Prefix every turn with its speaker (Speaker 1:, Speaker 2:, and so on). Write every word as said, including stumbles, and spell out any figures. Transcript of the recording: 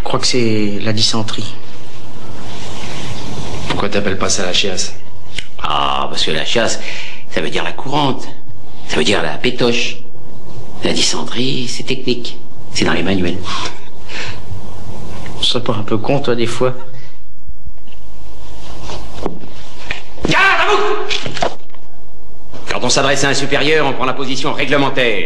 Speaker 1: crois que c'est la dysenterie.
Speaker 2: Pourquoi t'appelles pas ça la chiasse?
Speaker 3: Ah, parce que la chiasse, ça veut dire la courante. Ça veut dire la pétoche. La dysenterie, c'est technique. C'est dans les manuels.
Speaker 1: Tu serais pas un peu con, toi, des fois?
Speaker 3: Garde à vous! Quand on s'adresse à un supérieur, on prend la position réglementaire.